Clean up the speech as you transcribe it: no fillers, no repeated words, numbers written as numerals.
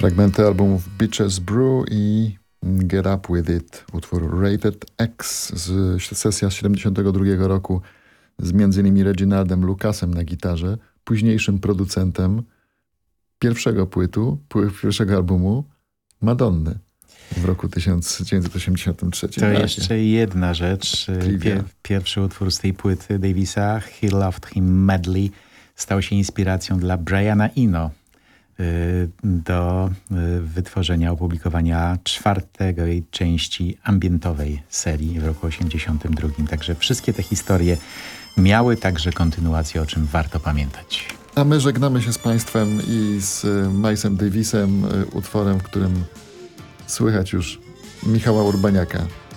Fragmenty albumów Bitches Brew i Get Up With It, utwór Rated X z sesja z 72 roku z m.in. Reginaldem Lucasem na gitarze, późniejszym producentem pierwszego albumu Madonny w roku 1983. To jeszcze jedna rzecz. Pierwszy utwór z tej płyty Davisa, He Loved Him Madly, stał się inspiracją dla Briana Eno do wytworzenia, opublikowania czwartej części ambientowej serii w roku 1982. Także wszystkie te historie miały także kontynuację, o czym warto pamiętać. A my żegnamy się z Państwem i z Milesem Davisem, utworem, w którym słychać już Michała Urbaniaka.